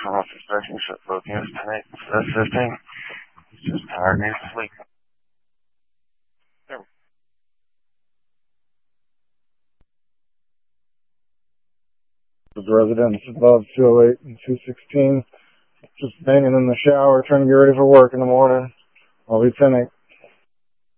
from office station, shut both units tonight. That's 15. He's just tired, needs to sleep. The residents above 208 and 216, just banging in the shower, trying to get ready for work in the morning. I'll be 10-8.